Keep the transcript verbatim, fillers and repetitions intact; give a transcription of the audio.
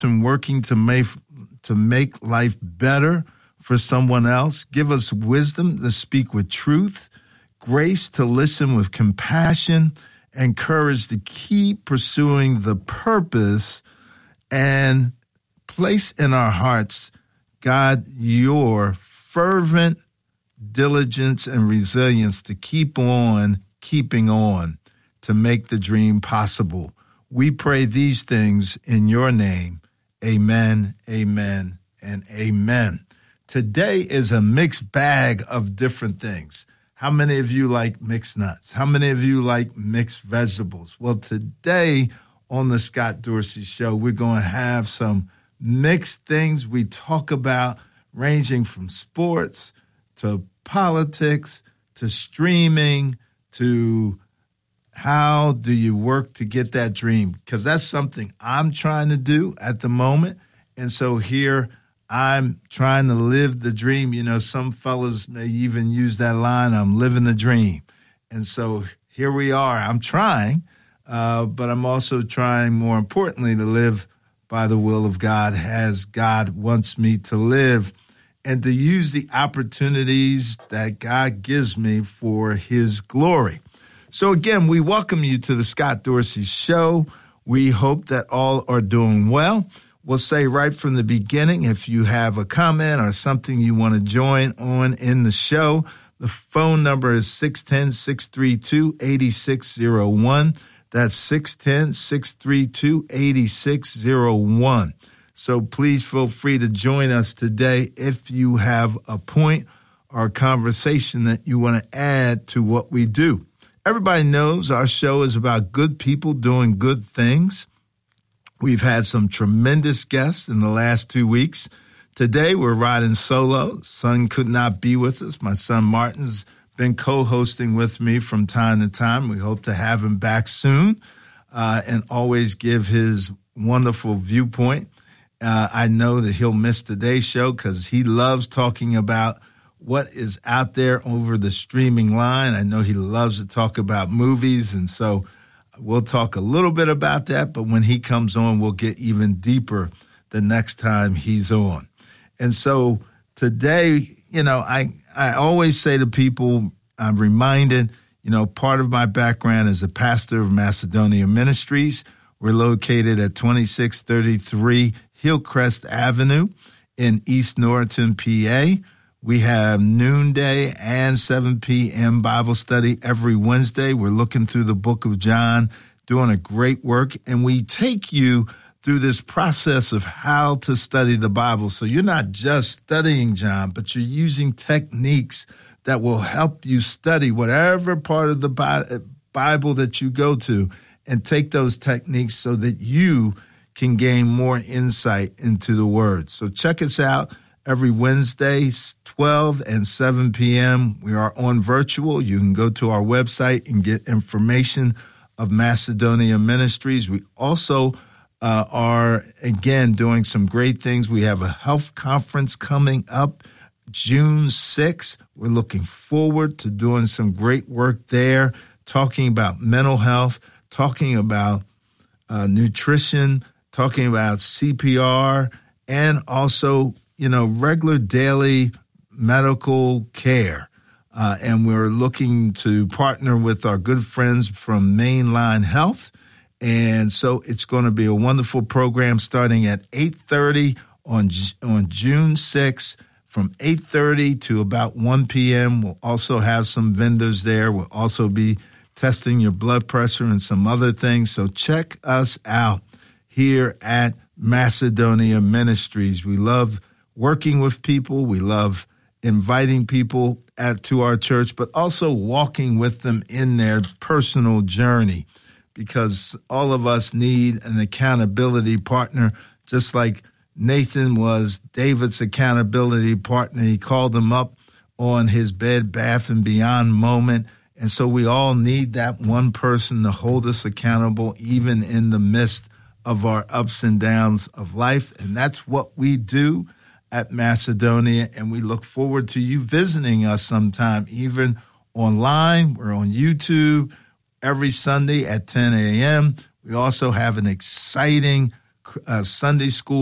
and working to make to make life better for someone else. Give us wisdom to speak with truth, grace to listen with compassion, and courage to keep pursuing the purpose, and place in our hearts, God, your fervent diligence and resilience to keep on keeping on to make the dream possible. We pray these things in your name. Amen, amen, and amen. Today is a mixed bag of different things. How many of you like mixed nuts? How many of you like mixed vegetables? Well, today on the Scott Dorsey Show, we're going to have some mixed things we talk about, ranging from sports to politics to streaming to how do you work to get that dream? Because that's something I'm trying to do at the moment. And so here I'm trying to live the dream. You know, some fellas may even use that line, I'm living the dream. And so here we are. I'm trying, uh, but I'm also trying, more importantly, to live by the will of God as God wants me to live, and to use the opportunities that God gives me for his glory. So again, we welcome you to the Scott Dorsey Show. We hope that all are doing well. We'll say right from the beginning, if you have a comment or something you want to join on in the show, the phone number is six one zero, six three two, eight six zero one. That's six one zero, six three two, eight six zero one. So please feel free to join us today if you have a point or a conversation that you want to add to what we do. Everybody knows our show is about good people doing good things. We've had some tremendous guests in the last two weeks. Today, we're riding solo. Son could not be with us. My son Martin's been co-hosting with me from time to time. We hope to have him back soon uh, and always give his wonderful viewpoint. Uh, I know that he'll miss today's show because he loves talking about what is out there over the streaming line. I know he loves to talk about movies, and so we'll talk a little bit about that, but when he comes on, we'll get even deeper the next time he's on. And so today, you know, I, I always say to people, I'm reminded, you know, part of my background is a pastor of Macedonia Ministries. We're located at twenty-six thirty-three Hillcrest Avenue in East Norriton, P A. We have noonday and seven p.m. Bible study every Wednesday. We're looking through the book of John, doing a great work, and we take you through this process of how to study the Bible. So you're not just studying John, but you're using techniques that will help you study whatever part of the Bible that you go to, and take those techniques so that you can gain more insight into the Word. So check us out every Wednesday, twelve and seven p.m. We are on virtual. You can go to our website and get information of Macedonia Ministries. We also uh, are, again, doing some great things. We have a health conference coming up June sixth. We're looking forward to doing some great work there, talking about mental health, talking about uh, nutrition, talking about C P R, and also, you know, regular daily medical care. Uh, and we're looking to partner with our good friends from Mainline Health. And so it's going to be a wonderful program starting at eight thirty on, on June sixth. From eight thirty to about one p.m. We'll also have some vendors there. We'll also be testing your blood pressure and some other things. So check us out here at Macedonia Ministries. We love working with people. We love inviting people at, to our church, but also walking with them in their personal journey, because all of us need an accountability partner, just like Nathan was David's accountability partner. He called him up on his Bed, Bath, and Beyond moment. And so we all need that one person to hold us accountable, even in the midst of our ups and downs of life. And that's what we do at Macedonia. And we look forward to you visiting us sometime, even online. We're on YouTube every Sunday at ten a.m. We also have an exciting uh, Sunday school